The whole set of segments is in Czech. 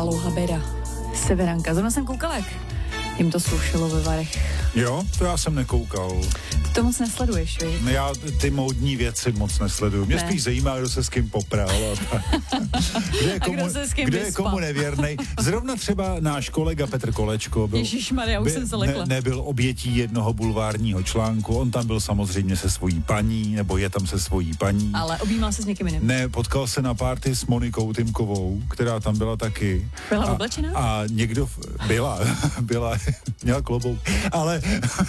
Aloha Bera, Severanka. Zrovna jsem koukala, jak jim to slušelo ve Varech. Jo, to já jsem nekoukal. Ty to moc nesleduješ, víš? Já ty módní věci moc nesleduju. Mě spíš zajímá, kdo se s kým popral. Kdo je komu nevěrnej. Zrovna třeba náš kolega Petr Kolečko byl, Ježišmarja, už jsem se lekla. Nebyl obětí jednoho bulvárního článku. On tam byl samozřejmě se svojí paní, nebo je tam se svojí paní. Ale objímal se s někým jiným. Ne, potkal se na párty s Monikou Tymkovou, která tam byla taky. Byla oblečená? A někdo byla, měla klobouk, ale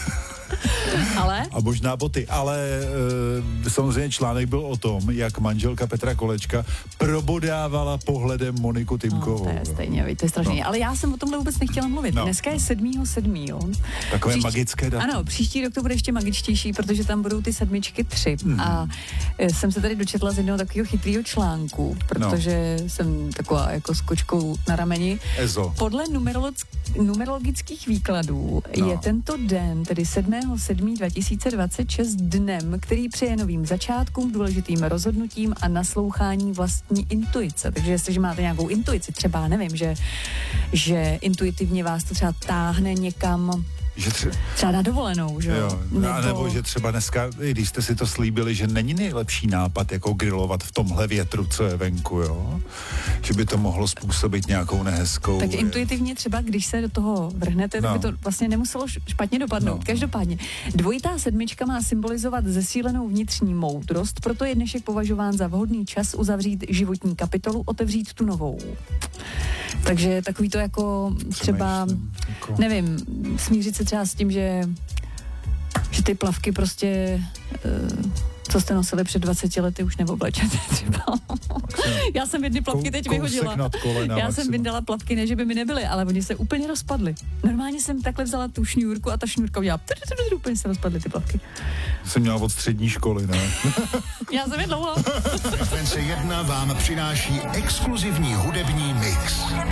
a možná boty, ale samozřejmě článek byl o tom, jak manželka Petra Kolečka probodávala pohledem Moniku Tymkovou. To je stejně, to je strašně. Ale já jsem o tomhle vůbec nechtěla mluvit. Dneska je 7.7. jo? Takové magické datum. Ano, příští rok to bude ještě magičtější, protože tam budou ty 7 3. A jsem se tady dočetla z jednoho takového chytrýho článku, protože jsem taková jako s kočkou na rameni. Ezo. Podle numerologických výkladů je tento den, tedy 7.7.2026 dnem, který přeje novým začátkům, důležitým rozhodnutím a naslouchání vlastní intuice. Takže jestliže máte nějakou intuici, třeba nevím, že intuitivně vás to třeba táhne někam, třeba na dovolenou, že jo? Nebo že třeba dneska, když jste si to slíbili, že není nejlepší nápad jako grilovat v tomhle větru, co je venku, jo? Že by to mohlo způsobit nějakou nehezkou. Tak intuitivně třeba, když se do toho vrhnete, tak by to vlastně nemuselo špatně dopadnout. Každopádně, dvojitá 7 má symbolizovat zesílenou vnitřní moudrost, proto je dnešek považován za vhodný čas uzavřít životní kapitolu, otevřít tu novou. Takže takový to jako třeba, nevím, smířit se třeba s tím, že ty plavky prostě, co jste nosili před 20 lety, už neoblečete třeba. Já jsem jedny plavky teď vyhodila. Já jsem vyndala plavky, ne, že by mi nebyly, ale oni se úplně rozpadly. Normálně jsem takhle vzala tu šňůrku a ta šňůrka udělala úplně se rozpadly ty plavky. Jsem měla od střední školy, ne? Já jsem je dlouho. Frekvence 1 vám přináší exkluzivní hudební mix.